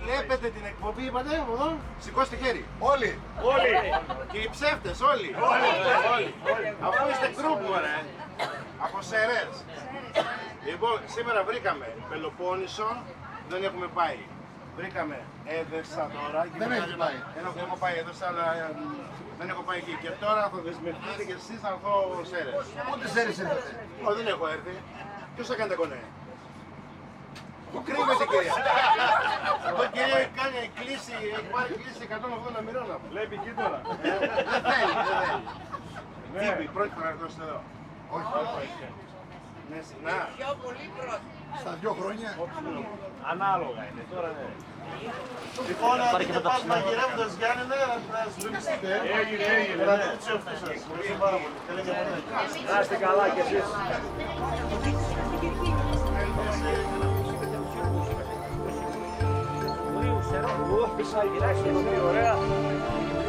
Βλέπετε την εκπομπή, είπατε από εδώ. Σηκώστε χέρι. Όλοι. Και οι ψεύτες, όλοι. Αφού είστε γκρουπ, ωραία. Από Σερές. Λοιπόν, σήμερα βρήκαμε Πελοπόννησο, δεν έχουμε πάει. Βρήκαμε Έδεσσα τώρα. Δεν έχει πάει. Έχω πάει Έδεσσα, αλλά δεν έχω πάει εκεί. Και τώρα θα δεσμευτείτε και εσείς να έρθω Σέρες. Πότε Σέρες ήρθατε? Όχι, δεν έχω έρθει. Ποιος θα κάνει τα κονέ? Πού κρύβεται, κυρία? Εδώ κυρία κάνει κλίση, έχει πάρει κλίση 180 μοιρών. Βλέπει εκεί τώρα. Δεν θέλει, δεν θέλει. Τύπη, πρώτη φορά έρθω εδώ. Όχι. Ναι, συχνά. Πιο πολύ πρώτη. Στα 2 χρόνια. Ανάλογα είναι, τώρα ναι. Λοιπόν, αν δεν πας μαγειρεύοντας Γιάννη, να συντονιστείτε. Έγινε. Να δείτε τους εαυτούς σας. Ευχαριστώ πάρα πολύ. Καλή διαμονή. Να είστε καλά κι εσείς. Ωραία.